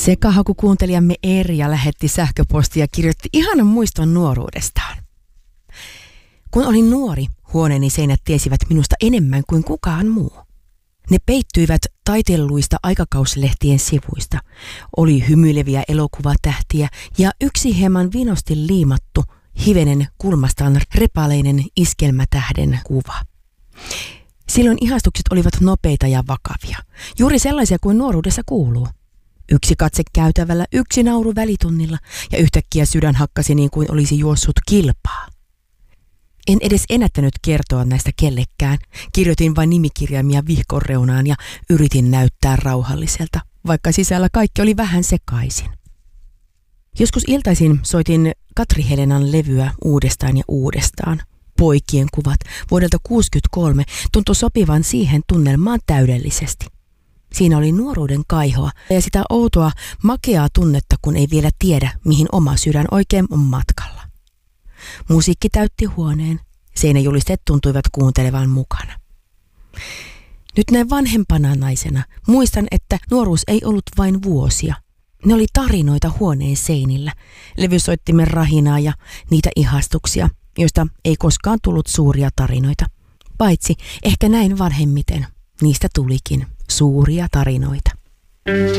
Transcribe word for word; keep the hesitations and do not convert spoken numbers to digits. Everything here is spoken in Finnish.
Sekahakukuuntelijamme Erja lähetti sähköpostia ja kirjoitti ihanan muiston nuoruudestaan. Kun olin nuori, huoneeni seinät tiesivät minusta enemmän kuin kukaan muu. Ne peittyivät taitelluista aikakauslehtien sivuista. Oli hymyileviä elokuvatähtiä ja yksi hieman vinosti liimattu, hivenen kulmastaan repaleinen iskelmätähden kuva. Silloin ihastukset olivat nopeita ja vakavia, juuri sellaisia kuin nuoruudessa kuuluu. Yksi katse käytävällä, yksi nauru välitunnilla ja yhtäkkiä sydän hakkasi niin kuin olisi juossut kilpaa. En edes ennättänyt kertoa näistä kellekään. Kirjoitin vain nimikirjaimia vihkon reunaan ja yritin näyttää rauhalliselta, vaikka sisällä kaikki oli vähän sekaisin. Joskus iltaisin soitin Katri Helenan levyä uudestaan ja uudestaan. Poikien kuvat vuodelta kuusikymmentäkolme tuntui sopivan siihen tunnelmaan täydellisesti. Siinä oli nuoruuden kaihoa ja sitä outoa, makeaa tunnetta, kun ei vielä tiedä, mihin oma sydän oikein on matkalla. Musiikki täytti huoneen. Seinäjulisteet tuntuivat kuuntelevan mukana. Nyt näin vanhempana naisena muistan, että nuoruus ei ollut vain vuosia. Ne oli tarinoita huoneen seinillä, levysoittimen rahinaa ja niitä ihastuksia, joista ei koskaan tullut suuria tarinoita. Paitsi ehkä näin vanhemmiten niistä tulikin suuria tarinoita.